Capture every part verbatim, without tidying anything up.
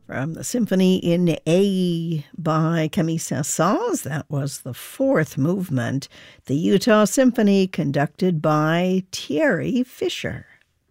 From the Symphony in A by Camille Saint-Saëns, that was the fourth movement, the Utah Symphony, conducted by Thierry Fisher.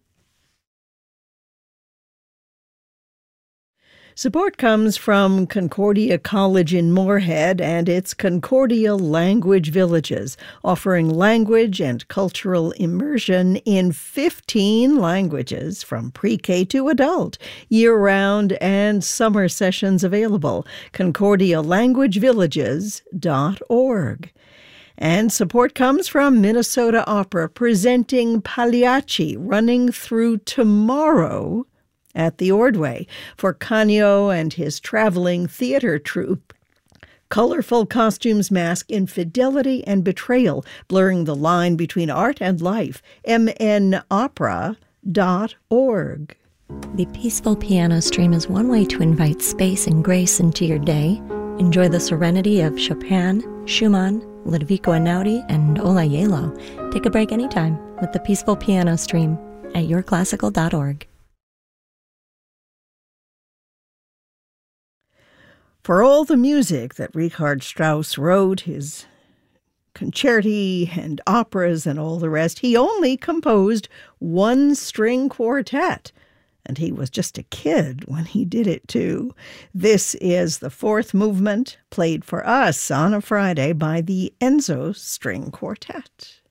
Support comes from Concordia College in Moorhead and its Concordia Language Villages, offering language and cultural immersion in fifteen languages from pre-K to adult, year-round and summer sessions available. concordia language villages dot org. And support comes from Minnesota Opera, presenting Pagliacci, running through tomorrow at the Ordway for Canio and his traveling theater troupe. Colorful costumes mask infidelity and betrayal, blurring the line between art and life. m n opera dot org. The Peaceful Piano Stream is one way to invite space and grace into your day. Enjoy the serenity of Chopin, Schumann, Ludovico Einaudi, and Olayelo. Take a break anytime with the Peaceful Piano Stream at your classical dot org. For all the music that Richard Strauss wrote, his concerti and operas and all the rest, he only composed one string quartet. And he was just a kid when he did it too. This is the fourth movement, played for us on a Friday by the Enzo String Quartet.